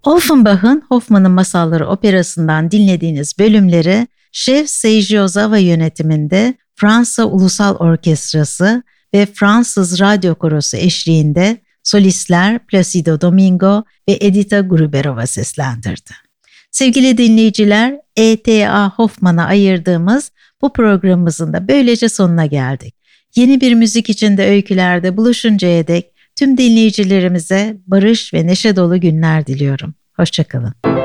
Offenbach'ın Hoffmann'ın Masalları operasından dinlediğiniz bölümleri Şef Seiji Ozawa yönetiminde Fransa Ulusal Orkestrası ve Fransız Radyo Korosu eşliğinde solistler Placido Domingo ve Edita Gruberova seslendirdi. Sevgili dinleyiciler, E.T.A. Hoffmann'a ayırdığımız bu programımızın da böylece sonuna geldik. Yeni bir müzik içinde öykülerde buluşuncaya dek tüm dinleyicilerimize barış ve neşe dolu günler diliyorum. Hoşça kalın.